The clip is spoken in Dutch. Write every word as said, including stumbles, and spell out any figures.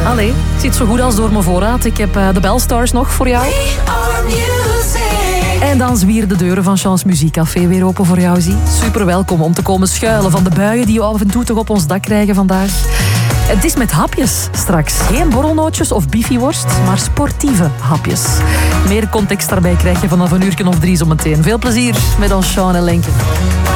Allee, zit zo goed als door mijn voorraad. Ik heb uh, de Bellstars nog voor jou. En dan zwieren de deuren van Chance Muziekcafé weer open voor jou, zie. Super welkom om te komen schuilen van de buien die we af en toe toch op ons dak krijgen vandaag. Het is met hapjes straks. Geen borrelnootjes of biffieworst, maar sportieve hapjes. Meer context daarbij krijg je vanaf een uurtje of drie zometeen. Veel plezier met ons Sean en Lenke.